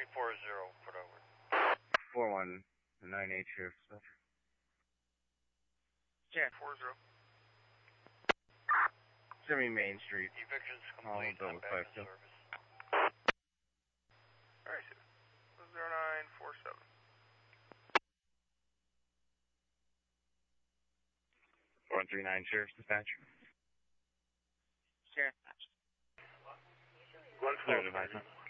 1340, put over. 4198 Sheriff Dispatcher. Jan 40. Jimmy Main Street. Eviction's complete. Double I'm back 5 in service. Alright, 0947. 4139 Sheriff's Dispatcher. Sheriff. Glen Clear to 9.